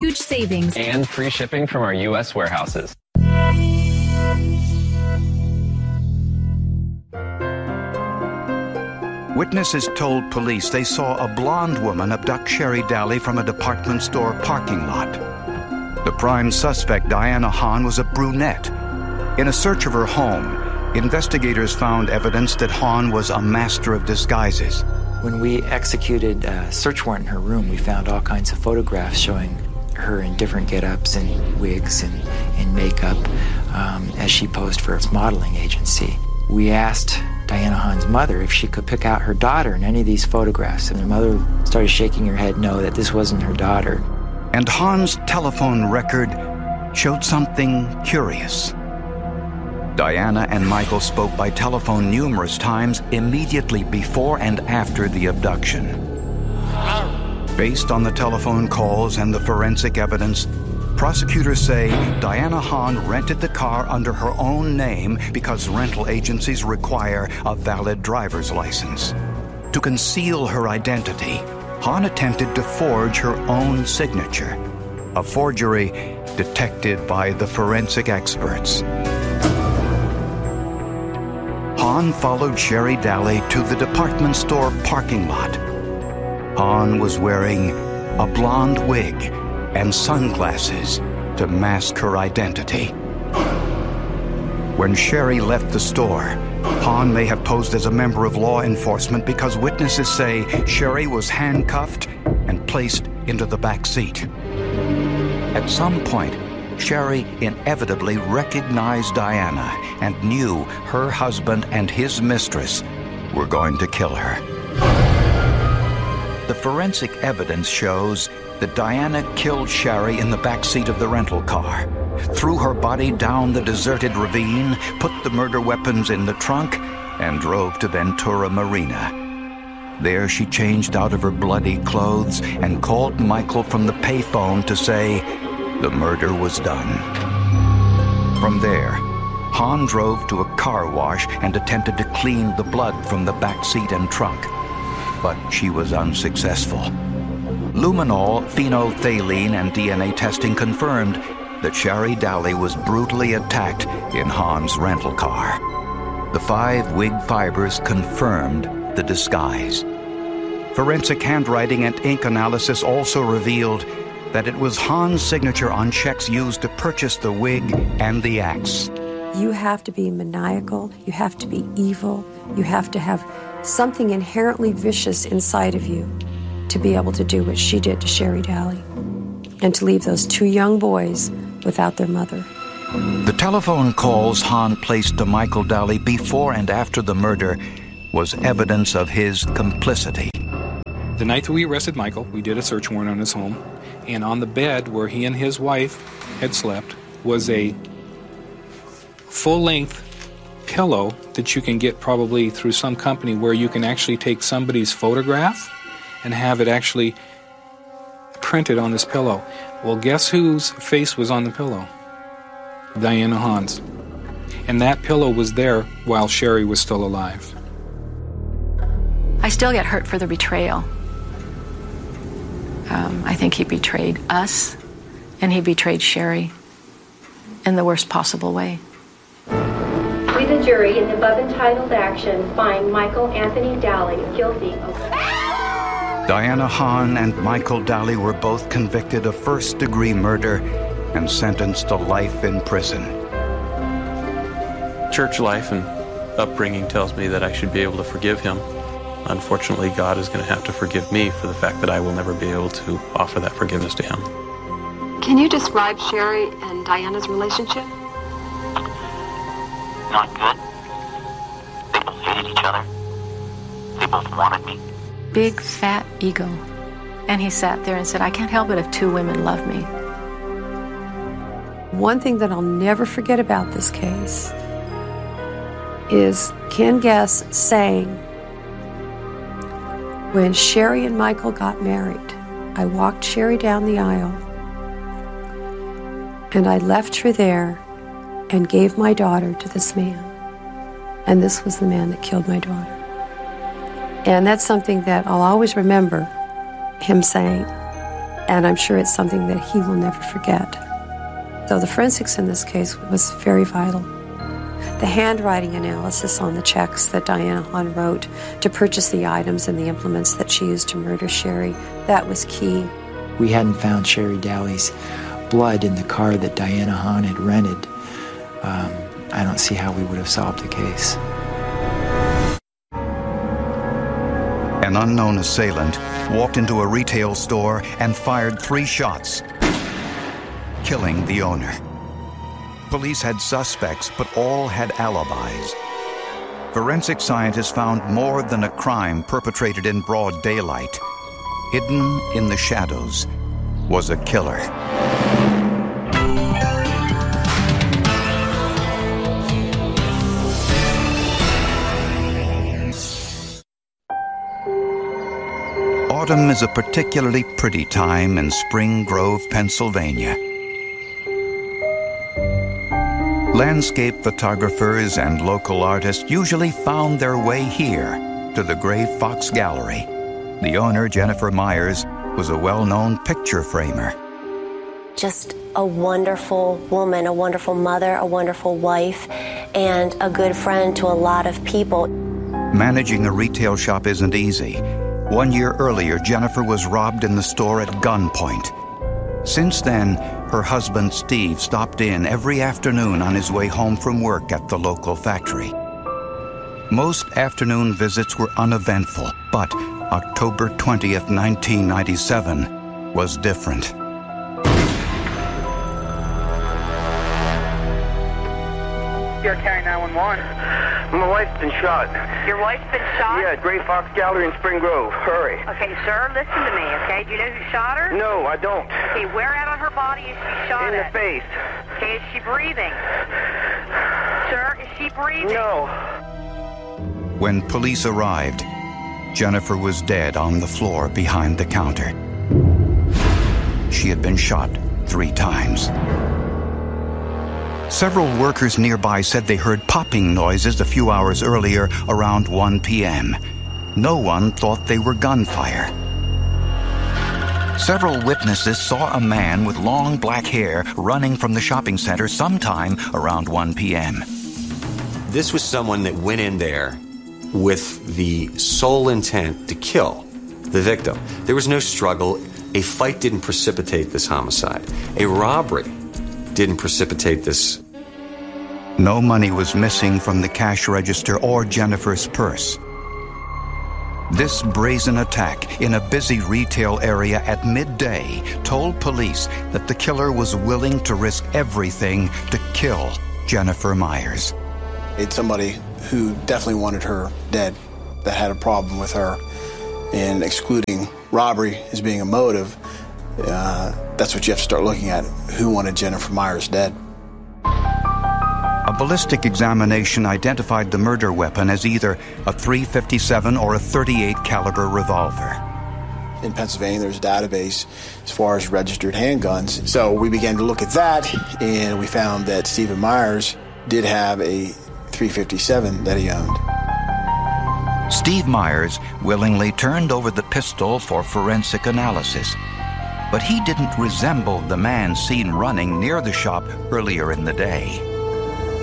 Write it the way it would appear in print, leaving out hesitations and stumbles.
huge savings and free shipping from our U.S. warehouses. Witnesses told police they saw a blonde woman abduct Sherry Daly from a department store parking lot. The prime suspect, Diana Hahn, was a brunette. In a search of her home, investigators found evidence that Hahn was a master of disguises. When we executed a search warrant in her room, we found all kinds of photographs showing her in different get-ups and wigs and makeup as she posed for its modeling agency. We asked Diana Hahn's mother if she could pick out her daughter in any of these photographs, and her mother started shaking her head no, that this wasn't her daughter. And Hahn's telephone record showed something curious. Diana and Michael spoke by telephone numerous times immediately before and after the abduction. Based on the telephone calls and the forensic evidence, prosecutors say Diana Hahn rented the car under her own name because rental agencies require a valid driver's license. To conceal her identity, Hahn attempted to forge her own signature, a forgery detected by the forensic experts. Hahn followed Sherry Daly to the department store parking lot. Hahn was wearing a blonde wig and sunglasses to mask her identity. When Sherry left the store, Hahn may have posed as a member of law enforcement because witnesses say Sherry was handcuffed and placed into the back seat. At some point, Sherry inevitably recognized Diana and knew her husband and his mistress were going to kill her. The forensic evidence shows that Diana killed Sherry in the back seat of the rental car, threw her body down the deserted ravine, put the murder weapons in the trunk, and drove to Ventura Marina. There she changed out of her bloody clothes and called Michael from the payphone to say the murder was done. From there, Hahn drove to a car wash and attempted to clean the blood from the back seat and trunk, but she was unsuccessful. Luminol, phenolphthalein, and DNA testing confirmed that Sherry Daly was brutally attacked in Hahn's rental car. The 5 wig fibers confirmed the disguise. Forensic handwriting and ink analysis also revealed that it was Hahn's signature on checks used to purchase the wig and the axe. You have to be maniacal, you have to be evil, you have to have something inherently vicious inside of you to be able to do what she did to Sherry Daly and to leave those 2 young boys without their mother. The telephone calls Hahn placed to Michael Daly before and after the murder was evidence of his complicity. The night that we arrested Michael, we did a search warrant on his home, and on the bed where he and his wife had slept was a full-length pillow that you can get probably through some company where you can actually take somebody's photograph and have it actually printed on this pillow. Well, guess whose face was on the pillow? Diana Hahn's. And that pillow was there while Sherry was still alive. I still get hurt for the betrayal. I think he betrayed us, and he betrayed Sherry in the worst possible way. We, the jury, in the above entitled action, find Michael Anthony Daly guilty of... Diana Hahn and Michael Daly were both convicted of first-degree murder and sentenced to life in prison. Church life and upbringing tells me that I should be able to forgive him. Unfortunately, God is going to have to forgive me for the fact that I will never be able to offer that forgiveness to him. Can you describe Sherry and Diana's relationship? Not good. They both hated each other. They both wanted me. Big, fat ego. And he sat there and said, I can't help it if 2 women love me. One thing that I'll never forget about this case is Ken Guess saying, when Sherry and Michael got married, I walked Sherry down the aisle and I left her there and gave my daughter to this man. And this was the man that killed my daughter. And that's something that I'll always remember him saying. And I'm sure it's something that he will never forget. So the forensics in this case was very vital. The handwriting analysis on the checks that Diana Hahn wrote to purchase the items and the implements that she used to murder Sherry, that was key. We hadn't found Sherry Daly's blood in the car that Diana Hahn had rented. I don't see how we would have solved the case. An unknown assailant walked into a retail store and fired 3 shots, killing the owner. Police had suspects, but all had alibis. Forensic scientists found more than a crime perpetrated in broad daylight. Hidden in the shadows was a killer. Autumn is a particularly pretty time in Spring Grove, Pennsylvania. Landscape photographers and local artists usually found their way here to the Gray Fox Gallery. The owner, Jennifer Myers, was a well-known picture framer. Just a wonderful woman, a wonderful mother, a wonderful wife, and a good friend to a lot of people. Managing a retail shop isn't easy. 1 year earlier, Jennifer was robbed in the store at gunpoint. Since then, her husband Steve stopped in every afternoon on his way home from work at the local factory. Most afternoon visits were uneventful, but October 20th, 1997 was different. You're carrying 911. My wife's been shot. Your wife's been shot? Yeah, at Gray Fox Gallery in Spring Grove. Hurry. Okay, sir, listen to me, okay? Do you know who shot her? No, I don't. Okay, where out on her body is she shot in at? In the face. Okay, is she breathing? Sir, is she breathing? No. When police arrived, Jennifer was dead on the floor behind the counter. She had been shot 3 times. Several workers nearby said they heard popping noises a few hours earlier around 1 p.m. No one thought they were gunfire. Several witnesses saw a man with long black hair running from the shopping center sometime around 1 p.m. This was someone that went in there with the sole intent to kill the victim. There was no struggle. A fight didn't precipitate this homicide. A robbery didn't precipitate this. No money was missing from the cash register or Jennifer's purse. This brazen attack in a busy retail area at midday told police that the killer was willing to risk everything to kill Jennifer Myers. It's somebody who definitely wanted her dead, that had a problem with her, and excluding robbery as being a motive, that's what you have to start looking at. Who wanted Jennifer Myers dead? A ballistic examination identified the murder weapon as either a .357 or a .38 caliber revolver. In Pennsylvania, there's a database as far as registered handguns. So we began to look at that, and we found that Stephen Myers did have a .357 that he owned. Steve Myers willingly turned over the pistol for forensic analysis, but he didn't resemble the man seen running near the shop earlier in the day.